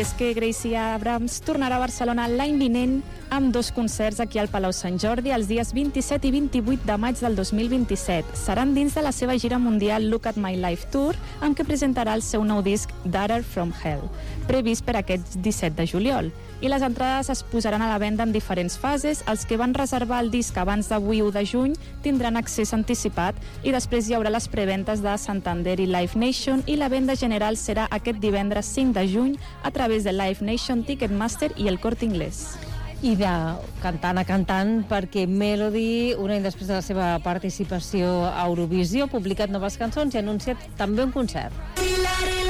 És que Gracie Abrams tornarà a Barcelona l'any vinent amb 2 concerts aquí al Palau Sant Jordi els dies 27 i 28 de maig del 2027. Seran dins de la seva gira mundial Look at My Life Tour, amb què presentarà el seu nou disc Daughter from Hell, previst per aquest 17 de juliol. I les entrades es posaran a la venda en diferents fases. Els que van reservar el disc abans d'avui 1 de juny tindran accés anticipat i després hi haurà les preventes de Santander i Live Nation i la venda general serà aquest divendres 5 de juny a través de Live Nation, Ticketmaster i el Corte Inglés. I de cantant a cantant, perquè Melody, un any després de la seva participació a Eurovisió, ha publicat noves cançons i ha anunciat també un concert.